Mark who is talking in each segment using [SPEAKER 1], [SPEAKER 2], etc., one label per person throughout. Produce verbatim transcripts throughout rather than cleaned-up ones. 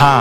[SPEAKER 1] ห้า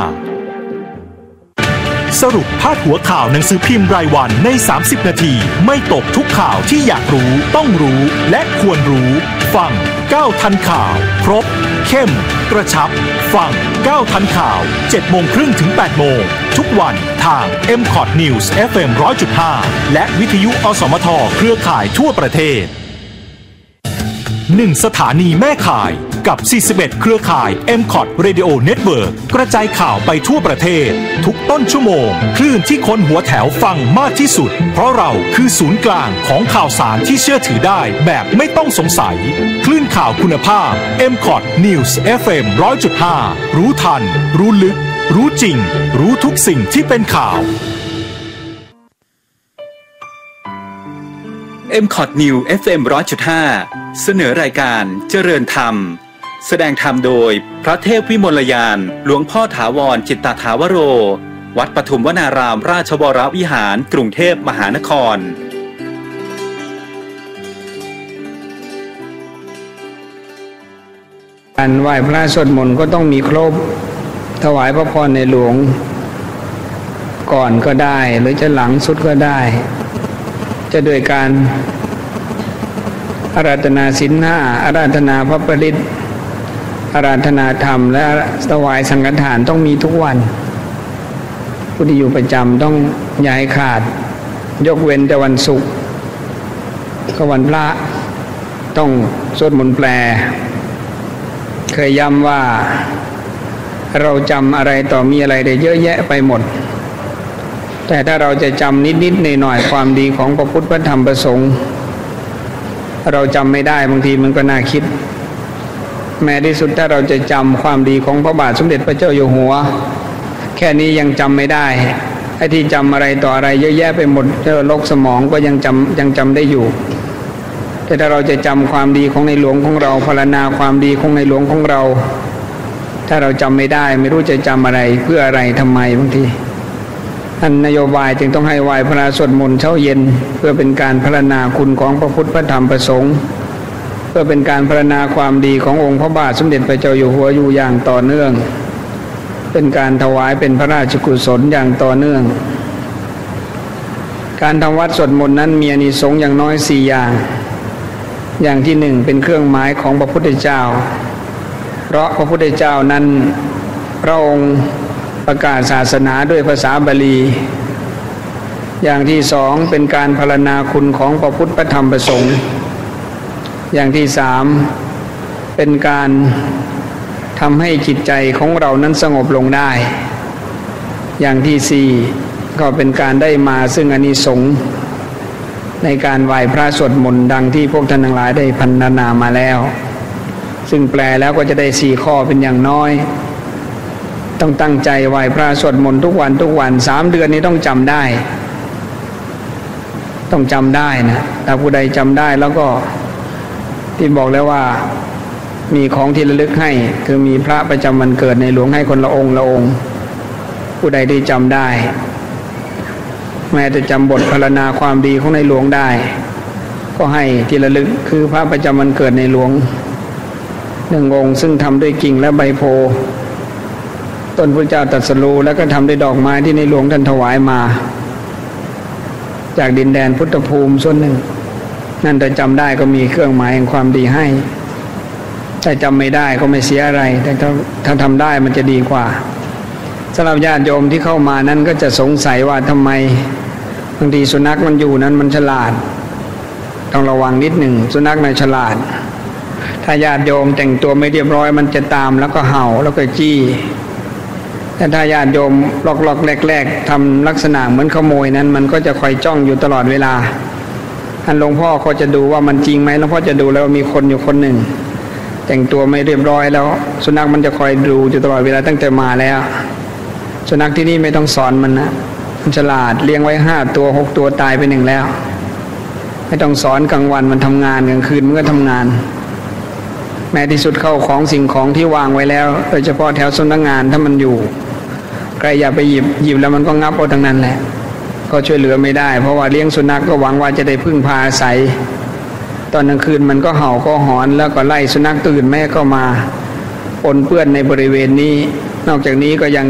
[SPEAKER 1] สรุปพาดหัวข่าวหนังสือพิมพ์รายวันในสามสิบนาทีไม่ตกทุกข่าวที่อยากรู้ต้องรู้และควรรู้ฟังก้าวทันข่าวครบเข้มกระชับฟังก้าวทันข่าว เจ็ดโมงครึ่งถึง แปดโมงทุกวันทาง เอ็ม คอท News เอฟ เอ็ม หนึ่งร้อยจุดห้า และวิทยุอสมทเครือข่ายทั่วประเทศหนึ่งสถานีแม่ข่ายกับสี่สิบเอ็ดเครือข่าย เอ็ม คอท Radio Network กระจายข่าวไปทั่วประเทศทุกต้นชั่วโมงคลื่นที่คนหัวแถวฟังมากที่สุดเพราะเราคือศูนย์กลางของข่าวสารที่เชื่อถือได้แบบไม่ต้องสงสัยคลื่นข่าวคุณภาพ เอ็ม คอท News เอฟ เอ็ม หนึ่งร้อยจุดห้า รู้ทันรู้ลึกรู้จริงรู้ทุกสิ่งที่เป็นข่าว
[SPEAKER 2] เอ็ม คอท News เอฟ เอ็ม หนึ่งร้อยจุดห้า เสนอรายการเจริญธรรมแสดงธรรมโดยพระเทพวิมลยานหลวงพ่อถาวรจิตตถาวโรวัดปทุมวนารามราชวรวิหารกรุงเทพมหานคร
[SPEAKER 3] การไหว้พระสวดมนต์ก็ต้องมีครบถวายพระพรในหลวงก่อนก็ได้หรือจะหลังสุดก็ได้จะโดยการอาราธนาศีลห้าอาราธนาพระปริตรอาราธนาธรรมและถวายสังฆทานต้องมีทุกวันผู้ที่อยู่ประจำต้องอย่าให้ขาดยกเว้นแต่วันศุกร์กับวันพระต้องสวดมนต์แปลเคยย้ำว่าเราจำอะไรต่อมีอะไรได้เยอะแยะไปหมดแต่ถ้าเราจะจำนิดๆหน่อยๆความดีของพระพุทธพระธรรมพระสงฆ์เราจำไม่ได้บางทีมันก็น่าคิดแม้ที่สุดถ้าเราจะจำความดีของพระบาทสมเด็จพระเจ้าอยู่หัวแค่นี้ยังจำไม่ได้ไอ้ที่จำอะไรต่ออะไรเยอะแยะไปหมดเจอโรคสมองก็ยังจำยังจำได้อยู่แต่ถ้าเราจะจำความดีของในหลวงของเราพรรณนาความดีของในหลวงของเราถ้าเราจำไม่ได้ไม่รู้จะจำอะไรเพื่ออะไรทำไมบางทีอันนโยบายจึงต้องให้ไหว้พระสวดมนต์เช้าเย็นเพื่อเป็นการพรรณนาคุณของพระพุทธพระธรรมพระสงฆ์เพื่อเป็นการพรรณนาความดีขององค์พระบาทสมเด็จพระเจ้าอยู่หัวอยู่อย่างต่อเนื่องเป็นการถวายเป็นพระราชกุศลอย่างต่อเนื่องการทำวัดสวดมนต์นั้นมีอานิสงส์อย่างน้อยสี่อย่างอย่างที่หนึ่งเป็นเครื่องหมายของพระพุทธเจ้าเพราะพระพุทธเจ้านั้นพระองค์ประกาศศาสนาด้วยภาษาบาลีอย่างที่สองเป็นการพรรณนาคุณของพระพุทธพระธรรมพระสงฆ์อย่างที่สามเป็นการทำให้จิตใจของเรานั้นสงบลงได้อย่างที่สี่ก็เป็นการได้มาซึ่งอานิสงส์ในการไหว้พระสวดมนต์ดังที่พวกท่านทั้งหลายได้พรรณนามาแล้วซึ่งแปลแล้วก็จะได้สี่ข้อเป็นอย่างน้อยต้องตั้งใจไหว้พระสวดมนต์ทุกวันทุกวันสามเดือนนี้ต้องจำได้ต้องจำได้นะถ้าผู้ใดจำได้แล้วก็ที่บอกแล้วว่ามีของที่ระลึกให้คือมีพระประจำวันเกิดในหลวงให้คนละองค์ละองค์ผู้ใดที่จำได้แม้จะจำบทพรรณนาความดีของในหลวงได้ก็ให้ที่ระลึกคือพระประจำวันเกิดในหลวงหนึ่งองค์ซึ่งทำด้วยกิ่งและใบโพต้นพระเจ้าตรัสรู้แล้วก็ทำด้วยดอกไม้ที่ในหลวงท่านถวายมาจากดินแดนพุทธภูมิส่วนหนึ่งนั่นแต่จำได้ก็มีเครื่องหมายแห่งความดีให้แต่จำไม่ได้ก็ไม่เสียอะไรแต่ถ้าถ้าทำได้มันจะดีกว่าสำหรับญาติโยมที่เข้ามานั้นก็จะสงสัยว่าทำไมบางทีสุนัขมันอยู่นั้นมันฉลาดต้องระวังนิดหนึ่งสุนัขมันฉลาดถ้าญาติโยมแต่งตัวไม่เรียบร้อยมันจะตามแล้วก็เห่าแล้วก็จี้แต่ถ้าญาติโยมลอกๆแรกๆทำลักษณะเหมือนขโมยนั้นมันก็จะคอยจ้องอยู่ตลอดเวลาท่านหลวงพ่อเขาจะดูว่ามันจริงไหมหลวงพ่อจะดูแล้วมีคนอยู่คนหนึ่งแต่งตัวไม่เรียบร้อยแล้วสุนัขมันจะคอยดูอยู่ตลอดเวลาตั้งแต่มาแล้วสุนัขที่นี่ไม่ต้องสอนมันนะมันฉลาดเลี้ยงไว้ห้าตัวหกตัวตายไปหนึ่งแล้วไม่ต้องสอนกลางวันมันทำงานกลางคืนมันก็ทำงานแม้ที่สุดเข้าของสิ่งของที่วางไว้แล้วโดยเฉพาะแถวสำนักงานถ้ามันอยู่ใครอย่าไปหยิบหยิบแล้วมันก็งับเอาทั้งนั้นแหละก็ช่วยเหลือไม่ได้เพราะว่าเลี้ยงสุนัขก็หวังว่าจะได้พึ่งพาอาศัยตอนกลางคืนมันก็เห่าก็หอนแล้วก็ไล่สุนัขตื่นแม่ก็มาปนเปื้อนในบริเวณนี้นอกจากนี้ก็ยัง